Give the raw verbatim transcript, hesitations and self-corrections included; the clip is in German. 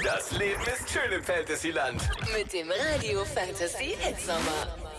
Das Leben ist schön im Fantasyland. Mit dem Radio Fantasy Hitsommer.